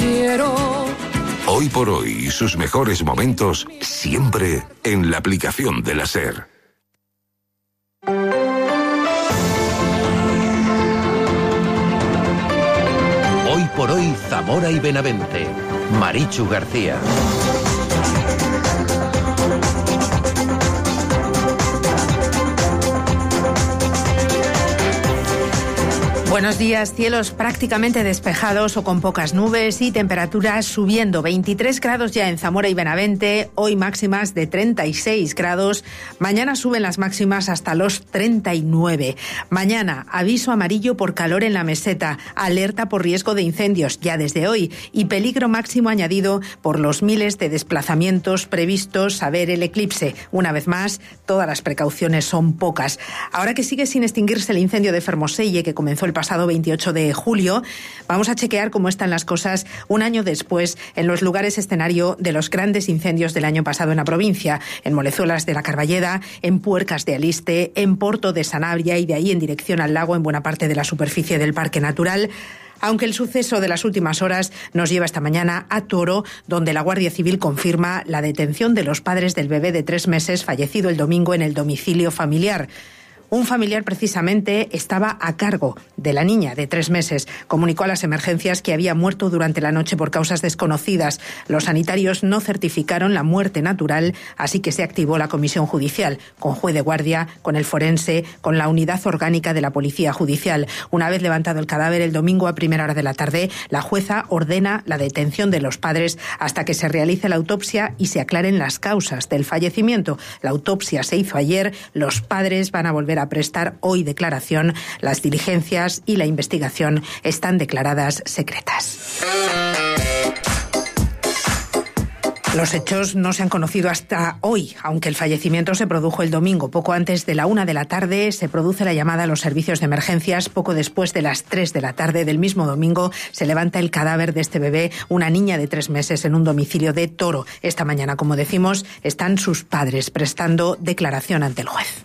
quiero. Hoy por hoy, sus mejores momentos siempre en la aplicación de la SER. Hoy por hoy, Zamora y Benavente. Marichu García. Buenos días, cielos prácticamente despejados o con pocas nubes y temperaturas subiendo. 23 grados ya en Zamora y Benavente, hoy máximas de 36 grados. Mañana suben las máximas hasta los 39. Mañana, aviso amarillo por calor en la meseta, alerta por riesgo de incendios ya desde hoy y peligro máximo añadido por los miles de desplazamientos previstos a ver el eclipse. Una vez más, todas las precauciones son pocas. Ahora que sigue sin extinguirse el incendio de Fermoselle, que comenzó el pasado 28 de julio, vamos a chequear cómo están las cosas un año después en los lugares escenario de los grandes incendios del año pasado en la provincia, en Molezuelas de la Carballeda, en Puercas de Aliste, en Porto de Sanabria y de ahí en dirección al lago en buena parte de la superficie del Parque Natural. Aunque el suceso de las últimas horas nos lleva esta mañana a Toro, donde la Guardia Civil confirma la detención de los padres del bebé de 3 meses fallecido el domingo en el domicilio familiar. Un familiar precisamente estaba a cargo de la niña de 3 meses. Comunicó a las emergencias que había muerto durante la noche por causas desconocidas. Los sanitarios no certificaron la muerte natural, así que se activó la comisión judicial, con juez de guardia, con el forense, con la unidad orgánica de la Policía Judicial. Una vez levantado el cadáver el domingo a primera hora de la tarde, la jueza ordena la detención de los padres hasta que se realice la autopsia y se aclaren las causas del fallecimiento. La autopsia se hizo ayer, los padres van a volver a prestar hoy declaración. Las diligencias y la investigación están declaradas secretas. Los hechos no se han conocido hasta hoy, aunque el fallecimiento se produjo el domingo. Poco antes de la 1 de la tarde se produce la llamada a los servicios de emergencias. Poco después de las 3 de la tarde del mismo domingo se levanta el cadáver de este bebé, una niña de 3 meses, en un domicilio de Toro. Esta mañana, como decimos, están sus padres prestando declaración ante el juez.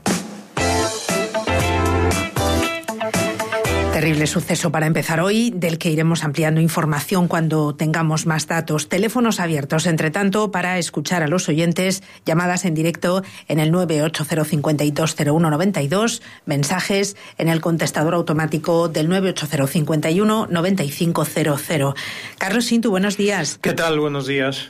Terrible suceso para empezar hoy, del que iremos ampliando información cuando tengamos más datos. Teléfonos abiertos, entre tanto, para escuchar a los oyentes, llamadas en directo en el 980520192, mensajes en el contestador automático del 980519500. Carlos Sintu, buenos días. ¿Qué tal? Buenos días.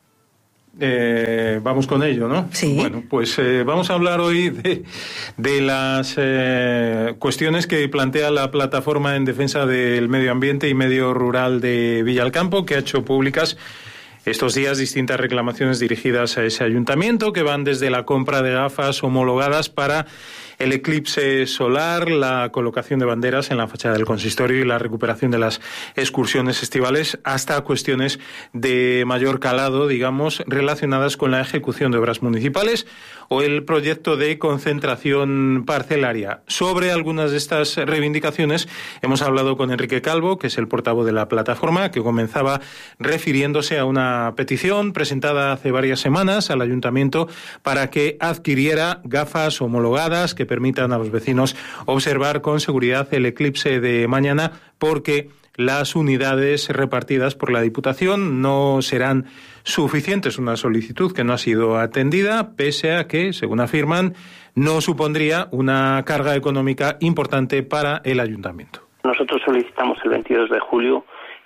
Vamos con ello, ¿no? Sí. Bueno, pues vamos a hablar hoy de las cuestiones que plantea la Plataforma en Defensa del Medio Ambiente y Medio Rural de Villalcampo, que ha hecho públicas estos días distintas reclamaciones dirigidas a ese ayuntamiento, que van desde la compra de gafas homologadas para el eclipse solar, la colocación de banderas en la fachada del consistorio y la recuperación de las excursiones estivales, hasta cuestiones de mayor calado, digamos, relacionadas con la ejecución de obras municipales o el proyecto de concentración parcelaria. Sobre algunas de estas reivindicaciones hemos hablado con Enrique Calvo, que es el portavoz de la plataforma, que comenzaba refiriéndose a una petición presentada hace varias semanas al ayuntamiento para que adquiriera gafas homologadas que permitan a los vecinos observar con seguridad el eclipse de mañana, porque las unidades repartidas por la Diputación no serán suficientes. Una solicitud que no ha sido atendida, pese a que, según afirman, no supondría una carga económica importante para el ayuntamiento. Nosotros solicitamos el 22 de julio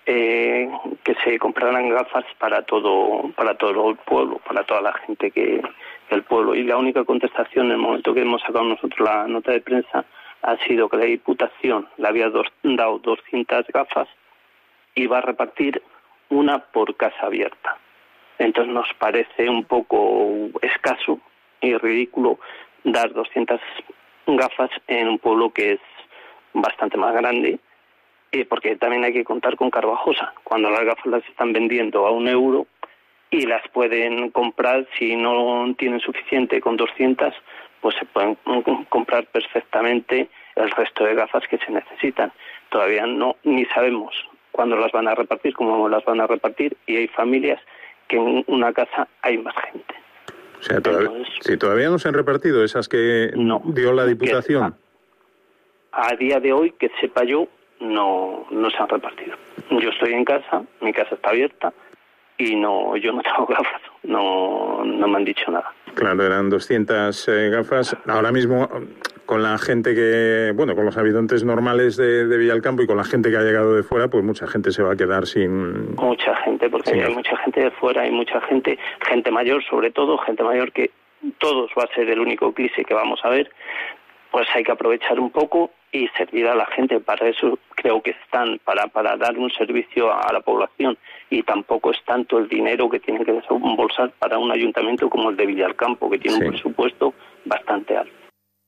que se compraran gafas para todo el pueblo, para toda la gente del pueblo. Y la única contestación en el momento que hemos sacado nosotros la nota de prensa ha sido que la Diputación le había dado 200 gafas y va a repartir una por casa abierta. Entonces nos parece un poco escaso y ridículo dar 200 gafas en un pueblo que es bastante más grande, porque también hay que contar con Carvajosa. Cuando las gafas las están vendiendo a €1 y las pueden comprar, si no tienen suficiente con 200, pues se pueden comprar perfectamente el resto de gafas que se necesitan. Todavía ni sabemos cuándo las van a repartir, cómo las van a repartir, y hay familias que en una casa hay más gente. O sea, todavía no se han repartido esas que dio la Diputación. A día de hoy, que sepa yo, no se han repartido. Yo estoy en casa, mi casa está abierta y yo no tengo gafas, no me han dicho nada. Claro, eran 200 gafas. Ahora mismo, con la gente con los habitantes normales de Villalcampo y con la gente que ha llegado de fuera, pues mucha gente se va a quedar sin... Mucha gente, porque hay mucha gente de fuera, hay mucha gente mayor sobre todo, gente mayor que todos va a ser el único eclipse que vamos a ver, pues hay que aprovechar un poco y servir a la gente. Para eso creo que están, para dar un servicio a la población, y tampoco es tanto el dinero que tienen que desembolsar para un ayuntamiento como el de Villalcampo, que tiene un presupuesto bastante alto.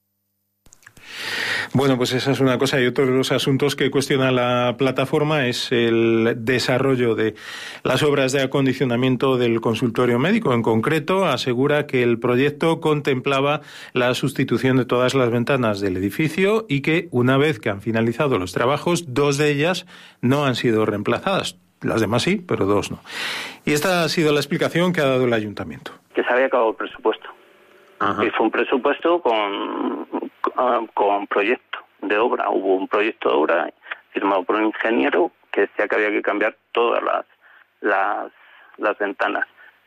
Bueno, pues esa es una cosa, y otro de los asuntos que cuestiona la plataforma es el desarrollo de las obras de acondicionamiento del consultorio médico. En concreto, asegura que el proyecto contemplaba la sustitución de todas las ventanas del edificio y que, una vez que han finalizado los trabajos, 2 de ellas no han sido reemplazadas. Las demás sí, pero 2 no. Y esta ha sido la explicación que ha dado el ayuntamiento. Que se había acabado el presupuesto. Ajá. Y fue un presupuesto con proyecto de obra. Hubo un proyecto de obra firmado por un ingeniero que decía que había que cambiar todas las ventanas.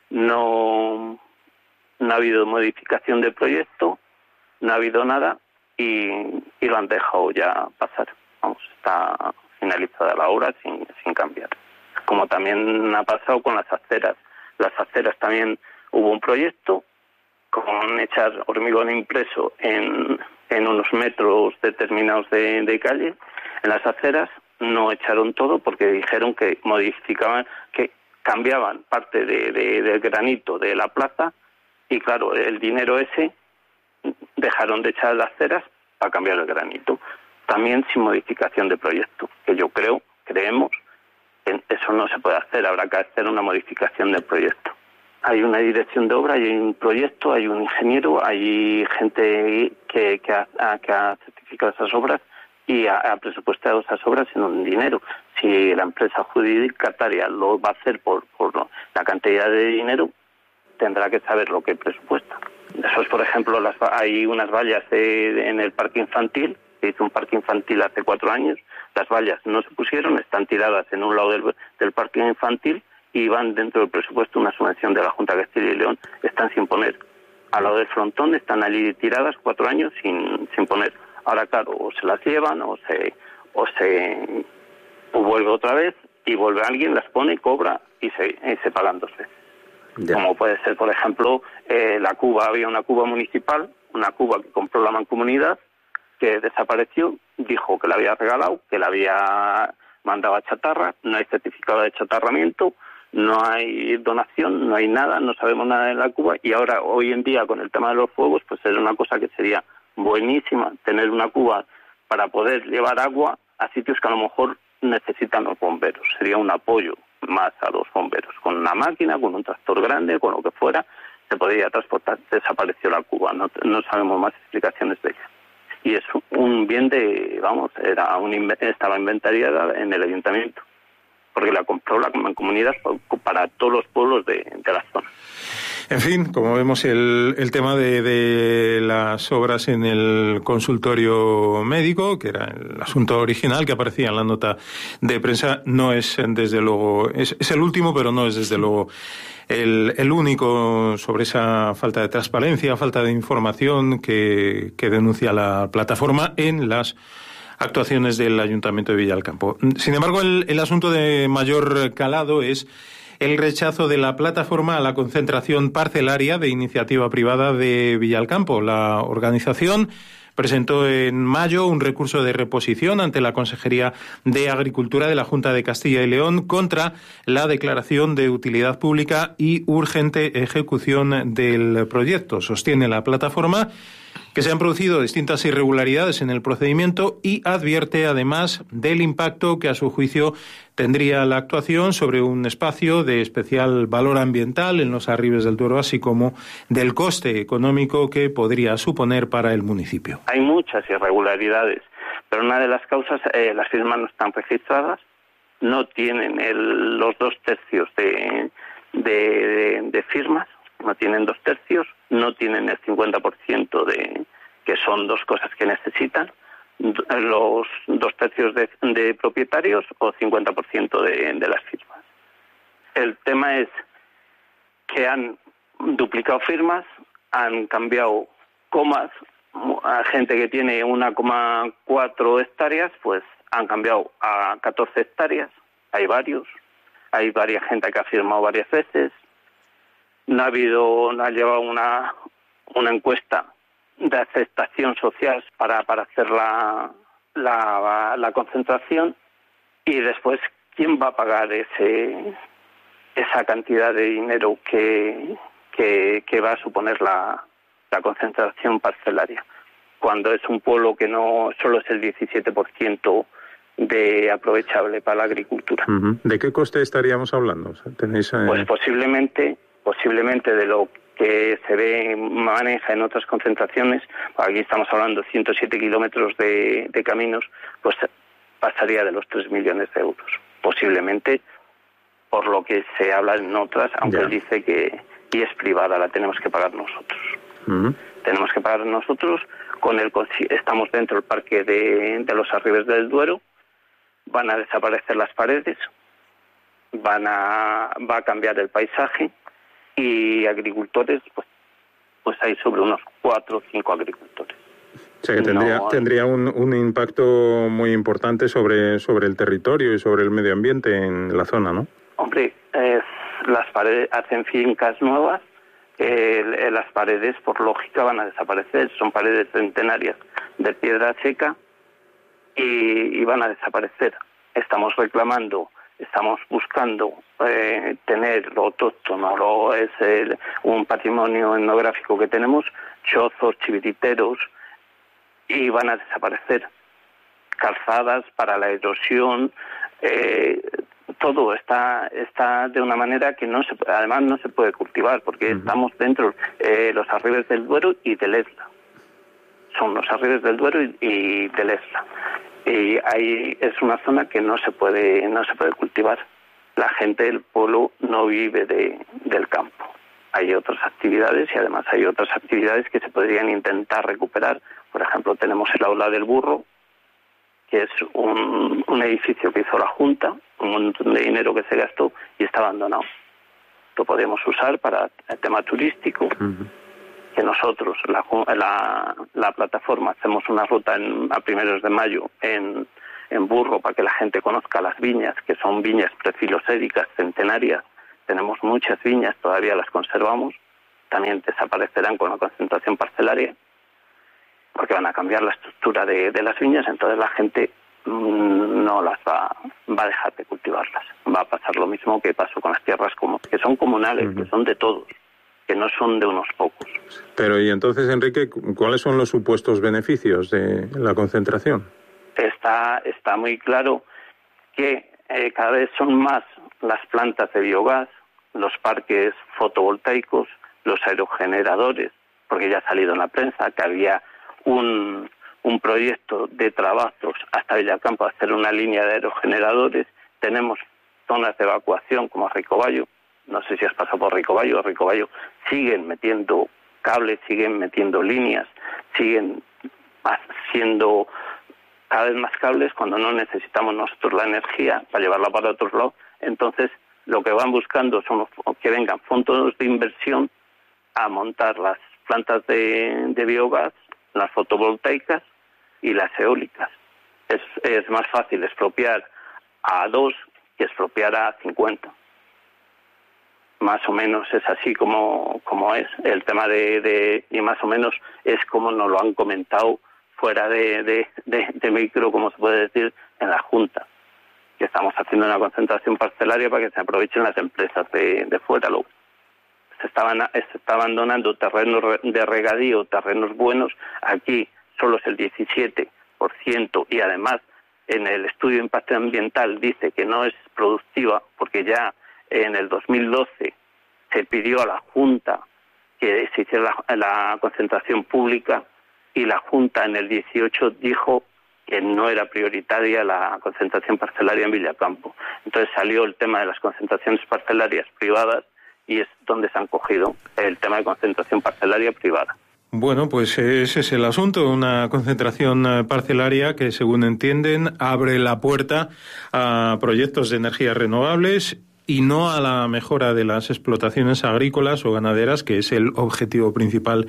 No ha habido modificación del proyecto, no ha habido nada y lo han dejado ya pasar. Está finalizada la obra sin cambiar. Como también ha pasado con las aceras. Las aceras también hubo un proyecto con echar hormigón impreso en unos metros determinados de calle. En las aceras no echaron todo porque dijeron que modificaban, que cambiaban parte del granito de la plaza, y claro, el dinero ese dejaron de echar las aceras para cambiar el granito. También sin modificación de proyecto, que creemos que eso no se puede hacer, habrá que hacer una modificación del proyecto. Hay una dirección de obra, hay un proyecto, hay un ingeniero, hay gente que ha certificado esas obras y ha presupuestado esas obras en un dinero. Si la empresa adjudicataria lo va a hacer por la cantidad de dinero, tendrá que saber lo que presupuesta. Eso es, por ejemplo, hay unas vallas en el parque infantil. Se hizo un parque infantil hace 4 años. Las vallas no se pusieron, están tiradas en un lado del parque infantil y van dentro del presupuesto una subvención de la Junta de Castilla y León. Están sin poner. Al lado del frontón están allí tiradas 4 años sin poner. Ahora, claro, o se las llevan o vuelve otra vez y vuelve alguien, las pone, cobra y se pagan 2 veces. Ya. Como puede ser, por ejemplo, la cuba. Había una cuba municipal, una cuba que compró la mancomunidad, que desapareció, dijo que la había regalado, que la había mandado a chatarra, no hay certificado de chatarramiento, no hay donación, no hay nada, no sabemos nada de la cuba, y ahora, hoy en día, con el tema de los fuegos, pues es una cosa que sería buenísima, tener una cuba para poder llevar agua a sitios que a lo mejor necesitan los bomberos. Sería un apoyo más a los bomberos. Con una máquina, con un tractor grande, con lo que fuera, se podría transportar. Desapareció la cuba, no sabemos más explicaciones de ella. Y es un bien estaba inventariada en el ayuntamiento, porque la compró la mancomunidad para todos los pueblos de la zona. En fin, como vemos, el tema de las obras en el consultorio médico, que era el asunto original que aparecía en la nota de prensa, no es desde luego, es el último, pero no es desde luego el único sobre esa falta de transparencia, falta de información que denuncia la plataforma en las actuaciones del Ayuntamiento de Villalcampo. Sin embargo, el asunto de mayor calado es el rechazo de la plataforma a la concentración parcelaria de iniciativa privada de Villalcampo. La organización presentó en mayo un recurso de reposición ante la Consejería de Agricultura de la Junta de Castilla y León contra la declaración de utilidad pública y urgente ejecución del proyecto. Sostiene la plataforma que se han producido distintas irregularidades en el procedimiento y advierte además del impacto que a su juicio tendría la actuación sobre un espacio de especial valor ambiental en los Arribes del Duero, así como del coste económico que podría suponer para el municipio. Hay muchas irregularidades, pero una de las causas, las firmas no están registradas, no tienen los 2/3 de firmas, no tienen 2/3, no tienen el 50% que son 2 cosas que necesitan, los 2/3 de propietarios o 50% de las firmas. El tema es que han duplicado firmas, han cambiado comas. A gente que tiene 1,4 hectáreas, pues han cambiado a 14 hectáreas. Hay varias gente que ha firmado varias veces. No ha llevado una encuesta de aceptación social para hacer la concentración, y después quién va a pagar esa cantidad de dinero que va a suponer la concentración parcelaria, cuando es un pueblo que no solo es el 17% de aprovechable para la agricultura. ¿De qué coste estaríamos hablando? O sea, ¿tenéis, Pues posiblemente de lo que se maneja en otras concentraciones, aquí estamos hablando de 107 kilómetros de caminos, pues pasaría de los 3 millones de euros, posiblemente, por lo que se habla en otras, aunque él dice que y es privada, la tenemos que pagar nosotros. Tenemos que pagar nosotros, estamos dentro del parque de los Arribes del Duero, van a desaparecer las paredes, va a cambiar el paisaje, y agricultores, pues hay sobre unos 4 o 5 agricultores. O sea que tendría un impacto muy importante sobre el territorio y sobre el medio ambiente en la zona, ¿no? Hombre, las paredes hacen fincas nuevas, las paredes por lógica van a desaparecer, son paredes centenarias de piedra seca y van a desaparecer. Estamos buscando tener lo autóctono, un patrimonio etnográfico que tenemos, chozos, chiviriteros, y van a desaparecer. Calzadas para la erosión, todo está de una manera que además no se puede cultivar, porque estamos dentro los Arribes del Duero y del Esla. Son los Arribes del Duero y del Esla. Y ahí es una zona que no se puede cultivar. La gente del pueblo no vive del campo. Hay otras actividades, y además hay otras actividades que se podrían intentar recuperar. Por ejemplo, tenemos el Aula del Burro, que es un edificio que hizo la Junta, un montón de dinero que se gastó y está abandonado. Lo podemos usar para el tema turístico, que nosotros, la plataforma, hacemos una ruta a primeros de mayo en Burro para que la gente conozca las viñas, que son viñas prefilocéricas centenarias. Tenemos muchas viñas, todavía las conservamos, también desaparecerán con la concentración parcelaria, porque van a cambiar la estructura de las viñas, entonces la gente no las va a dejar de cultivarlas. Va a pasar lo mismo que pasó con las tierras que son comunales, que son de todos, que no son de unos pocos. Pero y entonces, Enrique, ¿cuáles son los supuestos beneficios de la concentración? Está muy claro que cada vez son más las plantas de biogás, los parques fotovoltaicos, los aerogeneradores, porque ya ha salido en la prensa que había un proyecto de trabajos hasta Villacampo, hacer una línea de aerogeneradores. Tenemos zonas de evacuación como Ricoballo. No sé si has pasado por Ricoballo. Ricoballo siguen metiendo cables, siguen metiendo líneas, siguen haciendo cada vez más cables cuando no necesitamos nosotros la energía para llevarla para otros lados. Entonces, lo que van buscando son que vengan fondos de inversión a montar las plantas de biogás, las fotovoltaicas y las eólicas. Es más fácil expropiar a 2 que expropiar a 50. Más o menos es así como es el tema y más o menos es como nos lo han comentado fuera de micro, como se puede decir, en la Junta, que estamos haciendo una concentración parcelaria para que se aprovechen las empresas de fuera. Se está abandonando terrenos de regadío, terrenos buenos. Aquí solo es el 17%, y además en el estudio de impacto ambiental dice que no es productiva, porque ya en el 2012 se pidió a la Junta que se hiciera la concentración pública, y la Junta en el 18 dijo que no era prioritaria la concentración parcelaria en Villacampo. Entonces salió el tema de las concentraciones parcelarias privadas, y es donde se han cogido el tema de concentración parcelaria privada. Bueno, pues ese es el asunto, una concentración parcelaria que, según entienden, abre la puerta a proyectos de energías renovables y no a la mejora de las explotaciones agrícolas o ganaderas, que es el objetivo principal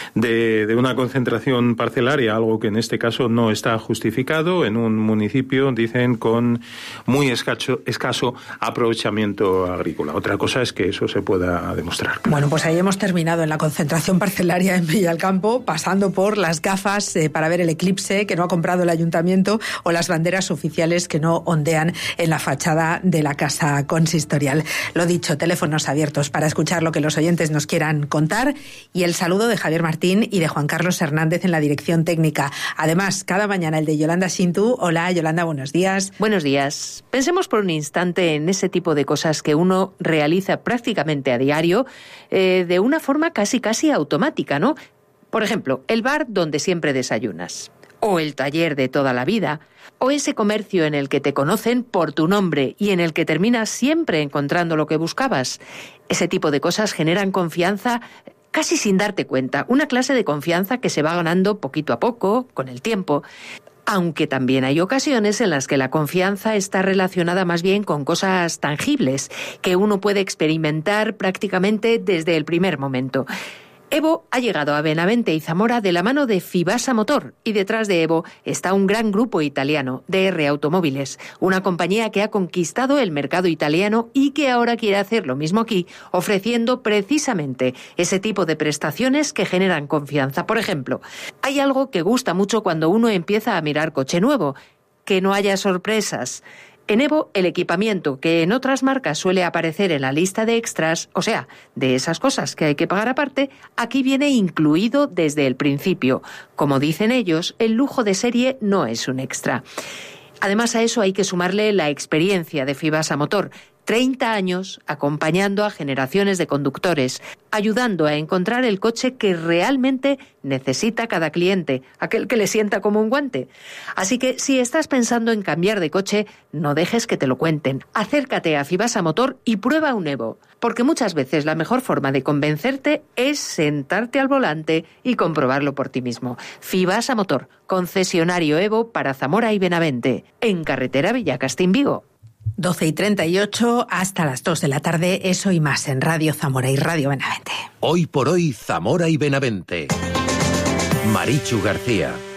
de una concentración parcelaria, algo que en este caso no está justificado en un municipio, dicen, con muy escaso aprovechamiento agrícola. Otra cosa es que eso se pueda demostrar. Bueno, pues ahí hemos terminado en la concentración parcelaria en Villalcampo, pasando por las gafas para ver el eclipse que no ha comprado el ayuntamiento o las banderas oficiales que no ondean en la fachada de la casa consistorial. Lo dicho, teléfonos abiertos para escuchar lo que los oyentes nos quieran contar, y el saludo de Javier Martín y de Juan Carlos Hernández en la dirección técnica. Además, cada mañana el de Yolanda Shintu. Hola, Yolanda, buenos días. Buenos días. Pensemos por un instante en ese tipo de cosas que uno realiza prácticamente a diario, de una forma casi automática, ¿no? Por ejemplo, el bar donde siempre desayunas, o el taller de toda la vida, o ese comercio en el que te conocen por tu nombre y en el que terminas siempre encontrando lo que buscabas. Ese tipo de cosas generan confianza casi sin darte cuenta, una clase de confianza que se va ganando poquito a poco, con el tiempo. Aunque también hay ocasiones en las que la confianza está relacionada más bien con cosas tangibles, que uno puede experimentar prácticamente desde el primer momento. Evo ha llegado a Benavente y Zamora de la mano de Fibasa Motor, y detrás de Evo está un gran grupo italiano, DR Automóviles, una compañía que ha conquistado el mercado italiano y que ahora quiere hacer lo mismo aquí, ofreciendo precisamente ese tipo de prestaciones que generan confianza. Por ejemplo, hay algo que gusta mucho cuando uno empieza a mirar coche nuevo: que no haya sorpresas. En Evo, el equipamiento que en otras marcas suele aparecer en la lista de extras, o sea, de esas cosas que hay que pagar aparte, aquí viene incluido desde el principio. Como dicen ellos, el lujo de serie no es un extra. Además, a eso hay que sumarle la experiencia de Fibasa Motor. 30 años acompañando a generaciones de conductores, ayudando a encontrar el coche que realmente necesita cada cliente, aquel que le sienta como un guante. Así que si estás pensando en cambiar de coche, no dejes que te lo cuenten. Acércate a Fibasa Motor y prueba un Evo, porque muchas veces la mejor forma de convencerte es sentarte al volante y comprobarlo por ti mismo. Fibasa Motor, concesionario Evo para Zamora y Benavente, en carretera Villacastín-Vigo. 12:38 hasta las 2 de la tarde, eso y más en Radio Zamora y Radio Benavente. Hoy por hoy, Zamora y Benavente. Marichu García.